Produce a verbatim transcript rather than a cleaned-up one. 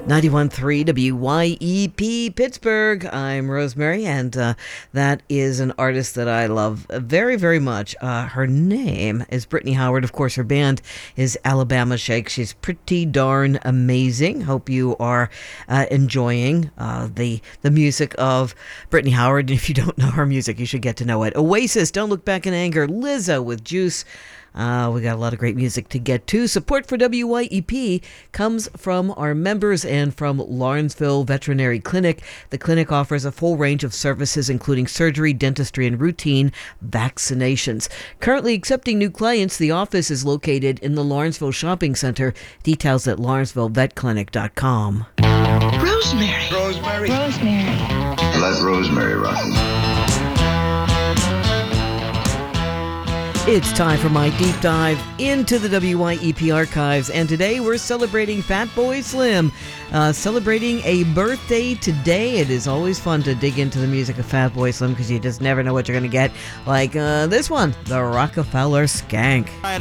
ninety-one point three W Y E P Pittsburgh. I'm Rosemary, and uh, that is an artist that I love very, very much. Uh, her name is Brittany Howard. Of course, her band is Alabama Shake. She's pretty darn amazing. Hope you are uh, enjoying uh, the the music of Brittany Howard. And if you don't know her music, you should get to know it. Oasis, Don't Look Back in Anger. Lizzo with Juice. Uh, we got a lot of great music to get to. Support for W Y E P comes from our members and from Lawrenceville Veterinary Clinic. The clinic offers a full range of services, including surgery, dentistry, and routine vaccinations. Currently accepting new clients, the office is located in the Lawrenceville Shopping Center. Details at lawrenceville vet clinic dot com. Rosemary. Rosemary. Rosemary. Let Rosemary rock. It's time for my deep dive into the W Y E P archives, and today we're celebrating Fatboy Slim, uh, celebrating a birthday today. It is always fun to dig into the music of Fatboy Slim because you just never know what you're going to get, like uh, this one, the Rockefeller Skank. Right